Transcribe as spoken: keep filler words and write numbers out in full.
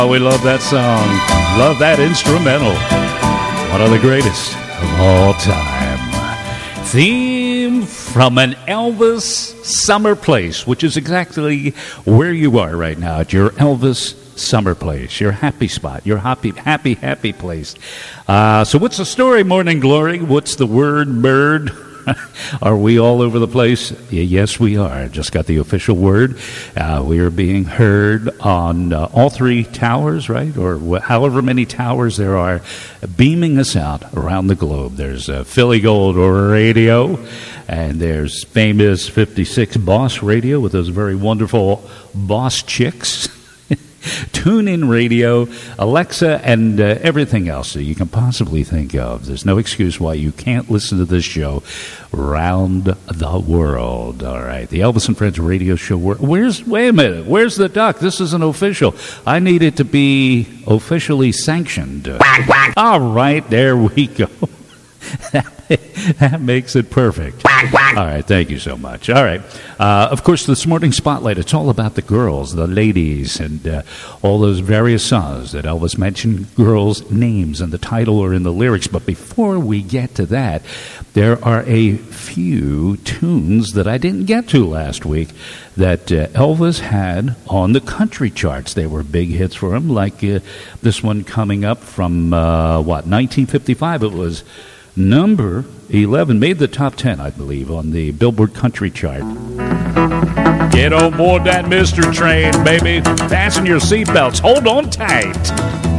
Oh, we love that song. Love that instrumental. One of the greatest of all time. Theme from an Elvis summer place, which is exactly where you are right now, at your Elvis summer place, your happy spot, your happy, happy, happy place. Uh, so what's the story, Morning Glory? What's the word, bird? Are we all over the place? Yes, we are. Just got the official word. Uh, we are being heard on uh, all three towers, right? Or wh- however many towers there are, beaming us out around the globe. There's uh, Philly Gold Radio, and there's famous fifty-six Boss Radio with those very wonderful Boss chicks. TuneIn Radio, Alexa, and uh, everything else that you can possibly think of. There's no excuse why you can't listen to this show around the world. All right, the Elvis and Friends radio show. Where's, wait a minute, where's the duck? This isn't official. I need it to be officially sanctioned. Quack, quack. All right, there we go. That makes it perfect. Quack, quack. All right, thank you so much. All right. Uh, of course, this morning's Spotlight, it's all about the girls, the ladies, and uh, all those various songs that Elvis mentioned, girls' names in the title or in the lyrics. But before we get to that, there are a few tunes that I didn't get to last week that uh, Elvis had on the country charts. They were big hits for him, like uh, this one coming up from, uh, what, nineteen fifty-five. It was number eleven, made the top ten, I believe, on the Billboard Country chart. Get on board that Mister Train, baby. Fasten your seatbelts. Hold on tight.